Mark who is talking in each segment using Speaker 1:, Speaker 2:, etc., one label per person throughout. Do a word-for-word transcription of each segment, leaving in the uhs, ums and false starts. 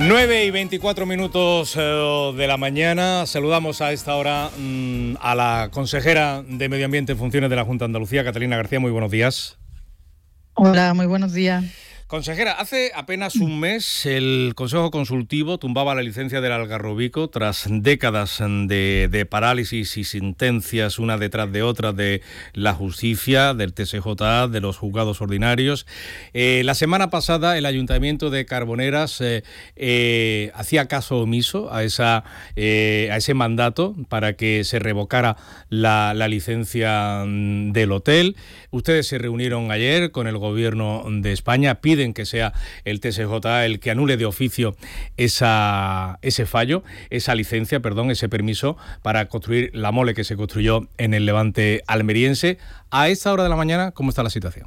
Speaker 1: nueve y veinticuatro minutos de la mañana. Saludamos a esta hora mmm, a la consejera de Medio Ambiente en funciones de la Junta de Andalucía, Catalina García. Muy buenos días.
Speaker 2: Hola, muy buenos días.
Speaker 1: Consejera, hace apenas un mes el Consejo Consultivo tumbaba la licencia del Algarrobico tras décadas de, de parálisis y sentencias una detrás de otra de la justicia, del T S J A, de los juzgados ordinarios. Eh, la semana pasada el Ayuntamiento de Carboneras eh, eh, hacía caso omiso a, esa, eh, a ese mandato para que se revocara la, la licencia del hotel. Ustedes se reunieron ayer con el Gobierno de España, piden que sea el T S J A el que anule de oficio esa, ese fallo, esa licencia, perdón, ese permiso para construir la mole que se construyó en el Levante almeriense. A esta hora de la mañana, ¿cómo está la situación?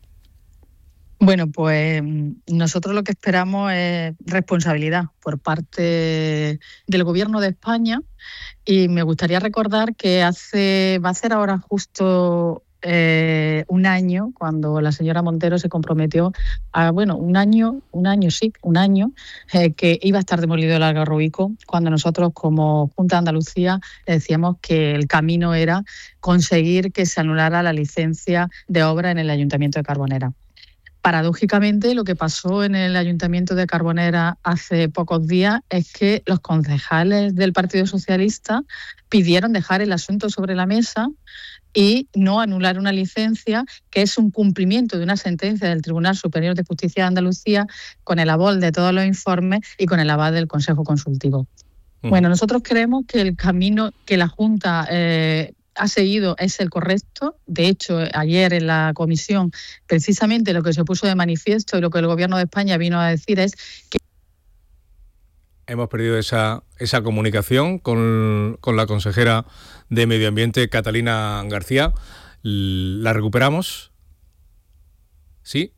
Speaker 2: Bueno, pues nosotros lo que esperamos es responsabilidad por parte del Gobierno de España, y me gustaría recordar que hace va a ser ahora justo Eh, un año cuando la señora Montero se comprometió a, bueno, un año, un año sí, un año, eh, que iba a estar demolido el Algarrobico, cuando nosotros como Junta de Andalucía decíamos que el camino era conseguir que se anulara la licencia de obra en el Ayuntamiento de Carboneras. Paradójicamente, lo que pasó en el Ayuntamiento de Carboneras hace pocos días es que los concejales del Partido Socialista pidieron dejar el asunto sobre la mesa y no anular una licencia que es un cumplimiento de una sentencia del Tribunal Superior de Justicia de Andalucía, con el aval de todos los informes y con el aval del Consejo Consultivo. Uh-huh. Bueno, nosotros creemos que el camino que la Junta eh, ha seguido es el correcto. De hecho, ayer en la comisión, precisamente lo que se puso de manifiesto y lo que el Gobierno de España vino a decir es que
Speaker 1: hemos perdido esa, esa comunicación con, con la consejera de Medio Ambiente, Catalina García. ¿La recuperamos? ¿Sí?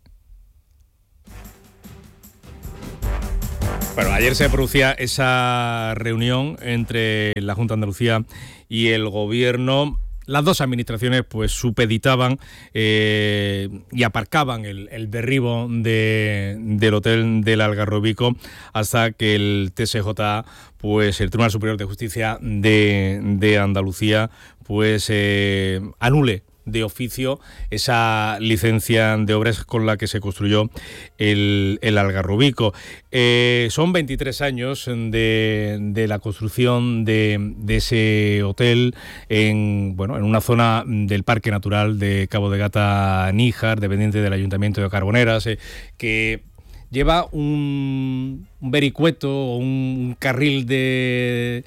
Speaker 1: Bueno, ayer se producía esa reunión entre la Junta de Andalucía y el Gobierno. Las dos administraciones pues supeditaban eh, y aparcaban el, el derribo de, del hotel del Algarrobico hasta que el T S J A, pues el Tribunal Superior de Justicia de, de Andalucía, pues eh, anule de oficio esa licencia de obras con la que se construyó el, el Algarrobico. Eh, son veintitrés años de, de la construcción de, de ese hotel en, bueno, en una zona del Parque Natural de Cabo de Gata-Níjar, dependiente del Ayuntamiento de Carboneras, eh, que lleva un, un vericueto, un, un carril de...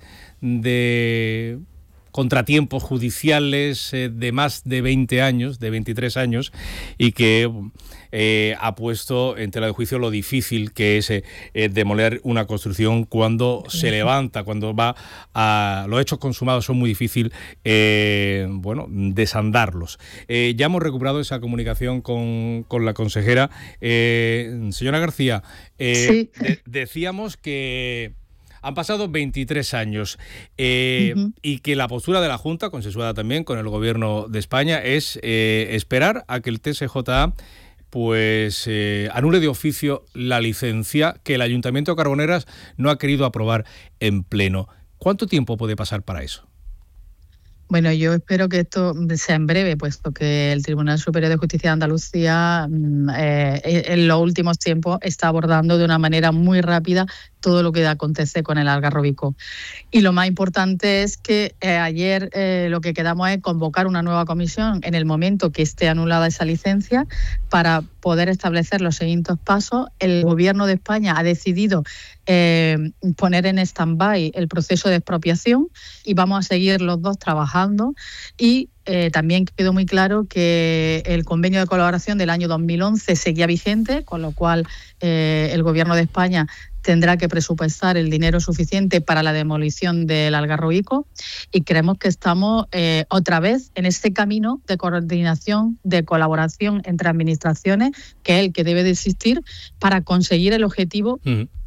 Speaker 1: de contratiempos judiciales eh, de más de veinte años, de veintitrés años, y que eh, ha puesto en tela de juicio lo difícil que es eh, demoler una construcción cuando se levanta, cuando va a... Los hechos consumados son muy difíciles, eh, bueno, desandarlos. Eh, ya hemos recuperado esa comunicación con, con la consejera. Eh, señora García, eh, sí. de, decíamos que han pasado veintitrés años eh, uh-huh. y que la postura de la Junta, consensuada también con el Gobierno de España, es eh, esperar a que el T S J A pues eh, anule de oficio la licencia que el Ayuntamiento de Carboneras no ha querido aprobar en pleno. ¿Cuánto tiempo puede pasar para eso?
Speaker 2: Bueno, yo espero que esto sea en breve, puesto que el Tribunal Superior de Justicia de Andalucía eh, en los últimos tiempos está abordando de una manera muy rápida todo lo que acontece con el Algarrobico. Y lo más importante es que eh, ayer eh, lo que quedamos es convocar una nueva comisión en el momento que esté anulada esa licencia para poder establecer los siguientes pasos. El Gobierno de España ha decidido eh, poner en stand-by el proceso de expropiación y vamos a seguir los dos trabajando. Y Eh, también quedó muy claro que el convenio de colaboración del año dos mil once seguía vigente, con lo cual eh, el Gobierno de España tendrá que presupuestar el dinero suficiente para la demolición del Algarrobico, y creemos que estamos eh, otra vez en este camino de coordinación, de colaboración entre administraciones, que es el que debe de existir para conseguir el objetivo uh-huh.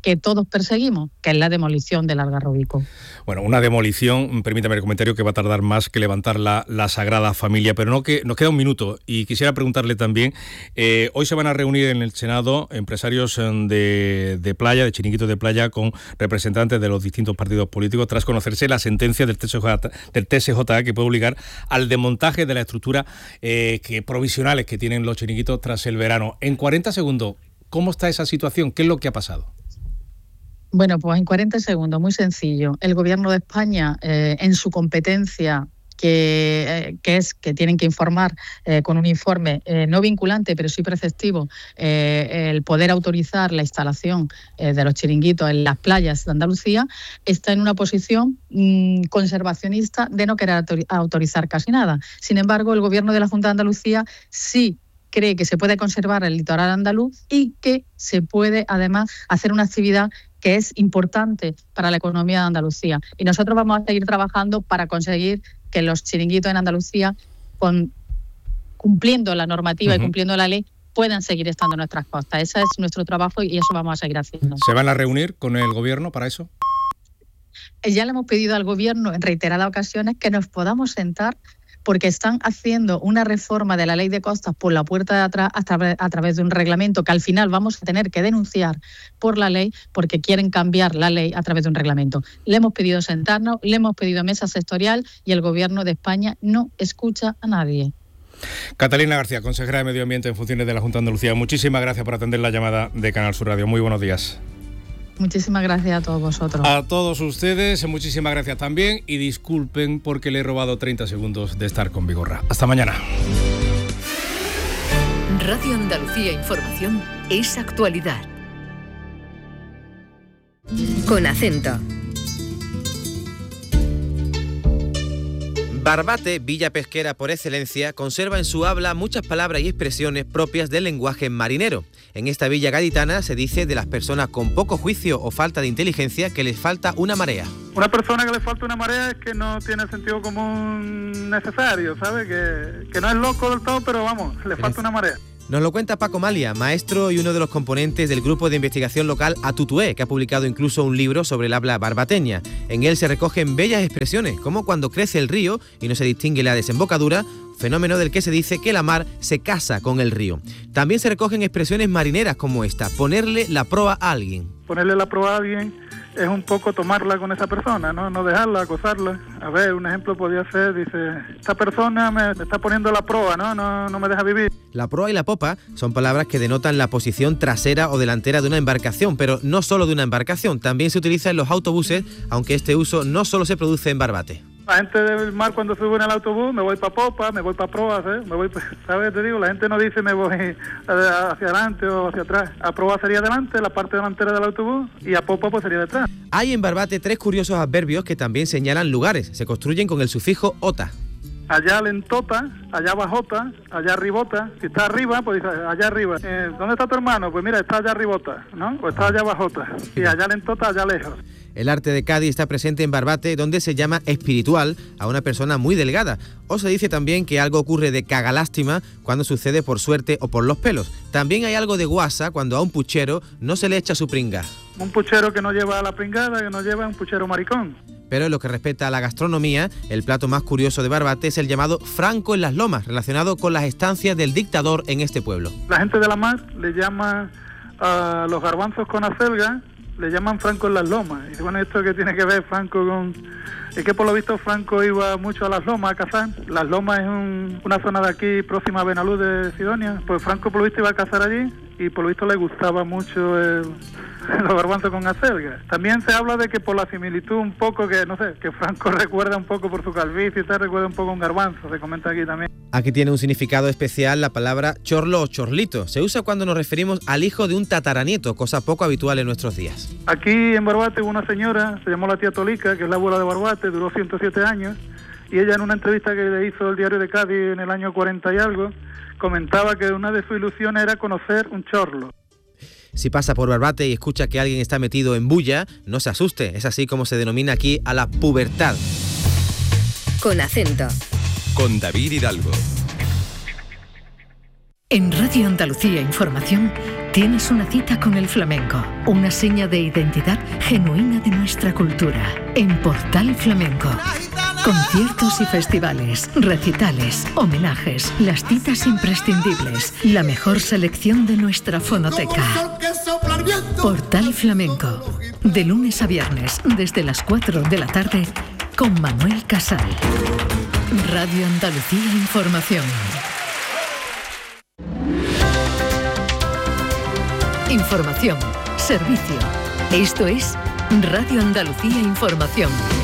Speaker 2: que todos perseguimos, que es la demolición del Algarrobico.
Speaker 1: Bueno, una demolición, permítame el comentario, que va a tardar más que levantar la, la Sagrada Familia, pero no que nos queda un minuto y quisiera preguntarle también, eh, hoy se van a reunir en el Senado empresarios de, de playa, de chiringuitos de playa, con representantes de los distintos partidos políticos, tras conocerse la sentencia del T S J, del T S J que puede obligar al desmontaje de la estructura eh, que, provisionales que tienen los chiringuitos tras el verano. En cuarenta segundos, ¿cómo está esa situación? ¿Qué es lo que ha pasado?
Speaker 2: Bueno, pues en cuarenta segundos, muy sencillo. El Gobierno de España, eh, en su competencia, que, eh, que es que tienen que informar eh, con un informe eh, no vinculante, pero sí preceptivo, eh, el poder autorizar la instalación eh, de los chiringuitos en las playas de Andalucía, está en una posición mmm, conservacionista de no querer autorizar casi nada. Sin embargo, el Gobierno de la Junta de Andalucía sí cree que se puede conservar el litoral andaluz y que se puede además hacer una actividad que es importante para la economía de Andalucía. Y nosotros vamos a seguir trabajando para conseguir que los chiringuitos en Andalucía, con, cumpliendo la normativa uh-huh. y cumpliendo la ley, puedan seguir estando en nuestras costas. Ese es nuestro trabajo y eso vamos a seguir haciendo.
Speaker 1: ¿Se van a reunir con el Gobierno para eso?
Speaker 2: Ya le hemos pedido al Gobierno en reiteradas ocasiones que nos podamos sentar, porque están haciendo una reforma de la ley de costas por la puerta de atrás a, tra- a través de un reglamento que al final vamos a tener que denunciar por la ley porque quieren cambiar la ley a través de un reglamento. Le hemos pedido sentarnos, le hemos pedido mesa sectorial y el Gobierno de España no escucha a nadie.
Speaker 1: Catalina García, consejera de Medio Ambiente en funciones de la Junta de Andalucía, muchísimas gracias por atender la llamada de Canal Sur Radio. Muy buenos días.
Speaker 2: Muchísimas gracias a todos vosotros.
Speaker 1: A todos ustedes, muchísimas gracias también y disculpen porque le he robado treinta segundos de estar con Vigorra. Hasta mañana.
Speaker 3: Radio Andalucía Información es actualidad. Con acento.
Speaker 4: Barbate, villa pesquera por excelencia, conserva en su habla muchas palabras y expresiones propias del lenguaje marinero. En esta villa gaditana se dice de las personas con poco juicio o falta de inteligencia que les falta una marea.
Speaker 5: Una persona que le falta una marea es que no tiene sentido común necesario, ¿sabe? Que, que no es loco del todo, pero vamos, le falta una marea.
Speaker 4: Nos lo cuenta Paco Malia, maestro y uno de los componentes del grupo de investigación local Atutué, que ha publicado incluso un libro sobre el habla barbateña. En él se recogen bellas expresiones, como cuando crece el río y no se distingue la desembocadura, fenómeno del que se dice que la mar se casa con el río. También se recogen expresiones marineras como esta, ponerle la proa a alguien.
Speaker 5: Ponerle la proa a alguien es un poco tomarla con esa persona, ¿no? No dejarla, acosarla. A ver, un ejemplo podría ser, dice, esta persona me, me está poniendo la proa, ¿no? ¿no? No me deja vivir.
Speaker 4: La proa y la popa son palabras que denotan la posición trasera o delantera de una embarcación, pero no solo de una embarcación, también se utiliza en los autobuses, aunque este uso no solo se produce en Barbate.
Speaker 5: La gente del mar cuando sube en el autobús, me voy para popa, me voy para proa, ¿sabes? Me voy, ¿sabes? Te digo, la gente no dice me voy hacia adelante o hacia atrás. A proa sería adelante, la parte delantera del autobús, y a popa pues sería detrás.
Speaker 4: Hay en Barbate tres curiosos adverbios que también señalan lugares. Se construyen con el sufijo ota.
Speaker 5: Allá lentota, allá bajota, allá arribota. Si está arriba, pues dice allá arriba. Eh, ¿Dónde está tu hermano? Pues mira, está allá arribota, ¿no? O está allá bajota. Y allá lentota, allá lejos.
Speaker 4: El arte de Cádiz está presente en Barbate, donde se llama espiritual a una persona muy delgada. O se dice también que algo ocurre de cagalástima cuando sucede por suerte o por los pelos. También hay algo de guasa cuando a un puchero no se le echa su pringa.
Speaker 5: Un puchero que no lleva la pringada, que no lleva un puchero maricón.
Speaker 4: Pero en lo que respecta a la gastronomía, el plato más curioso de Barbate es el llamado Franco en las Lomas, relacionado con las estancias del dictador en este pueblo.
Speaker 5: La gente de la mar le llama a los garbanzos con acelga, le llaman Franco en las Lomas. Y bueno, ¿esto qué tiene que ver Franco con...? Es que por lo visto Franco iba mucho a las Lomas a cazar. Las Lomas es un, una zona de aquí próxima a Benaluz de Sidonia. Pues Franco por lo visto iba a cazar allí y por lo visto le gustaba mucho el, los garbanzos con acelga. También se habla de que por la similitud un poco que, no sé, que Franco recuerda un poco por su calvicie y tal, recuerda un poco un garbanzo, se comenta aquí también.
Speaker 4: Aquí tiene un significado especial la palabra chorlo o chorlito. Se usa cuando nos referimos al hijo de un tataranieto, cosa poco habitual en nuestros días.
Speaker 5: Aquí en Barbate hubo una señora, se llamó la tía Tolica, que es la abuela de Barbate, duró ciento siete años, y ella en una entrevista que le hizo el Diario de Cádiz en el año cuarenta y algo, comentaba que una de sus ilusiones era conocer un chorlo.
Speaker 4: Si pasa por Barbate y escucha que alguien está metido en bulla, no se asuste, es así como se denomina aquí a la pubertad.
Speaker 3: Con acento.
Speaker 6: Con David Hidalgo.
Speaker 3: En Radio Andalucía Información, Tienes una cita con el flamenco, una seña de identidad genuina de nuestra cultura. En Portal Flamenco. Conciertos y festivales, recitales, homenajes, las citas imprescindibles, la mejor selección de nuestra fonoteca. Portal Flamenco. De lunes a viernes, desde las cuatro de la tarde, con Manuel Casal. Radio Andalucía Información. Información, servicio. Esto es Radio Andalucía Información.